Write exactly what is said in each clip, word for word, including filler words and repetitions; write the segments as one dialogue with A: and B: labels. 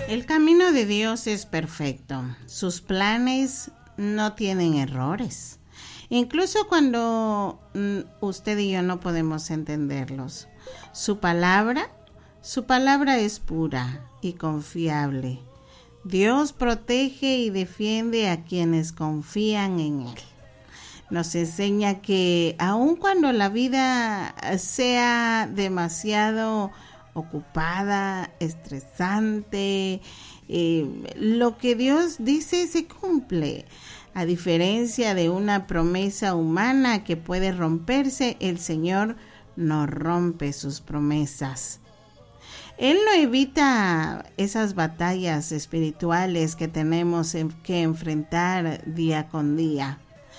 A: El camino de Dios es perfecto. Sus planes no tienen errores. Incluso cuando mm, usted y yo no podemos entenderlos. Su palabra, su palabra es pura y confiable. Dios protege y defiende a quienes confían en Él. Nos enseña que aun cuando la vida sea demasiado ocupada, estresante, eh, lo que Dios dice se cumple. A diferencia de una promesa humana que puede romperse, el Señor no rompe sus promesas. Él no evita esas batallas espirituales que tenemos que enfrentar día con día,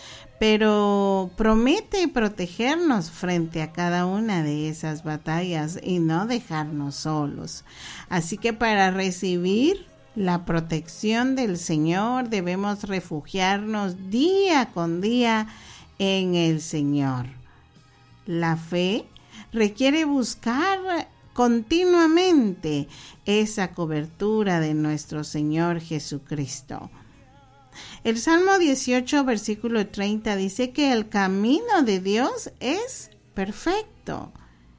A: pero promete protegernos frente a cada una de esas batallas y no dejarnos solos. Así que para recibir la protección del Señor debemos refugiarnos día con día en el Señor. La fe requiere buscar continuamente esa cobertura de nuestro Señor Jesucristo. El Salmo dieciocho, versículo treinta dice que el camino de Dios es perfecto.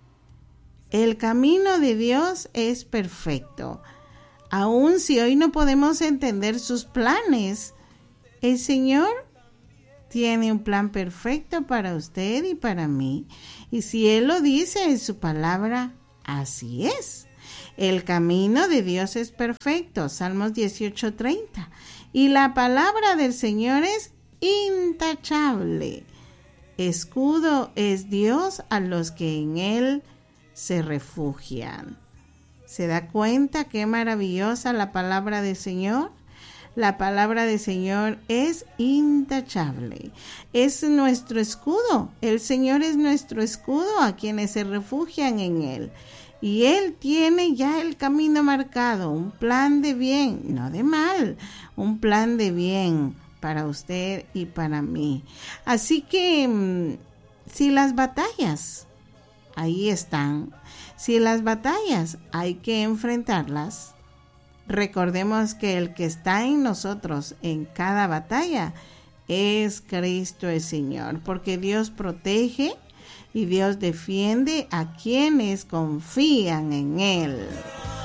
A: El camino de Dios es perfecto. Aun si hoy no podemos entender sus planes, el Señor tiene un plan perfecto para usted y para mí. Y si Él lo dice en su palabra, así es. El camino de Dios es perfecto. Salmos dieciocho, treinta. Y la palabra del Señor es intachable. Escudo es Dios a los que en Él se refugian. ¿Se da cuenta qué maravillosa la palabra del Señor? La palabra del Señor es intachable. Es nuestro escudo. El Señor es nuestro escudo a quienes se refugian en Él. Y Él tiene ya el camino marcado, un plan de bien, no de mal, un plan de bien para usted y para mí. Así que si las batallas ahí están, si las batallas hay que enfrentarlas, recordemos que el que está en nosotros en cada batalla es Cristo el Señor, porque Dios protege y Dios defiende a quienes confían en Él.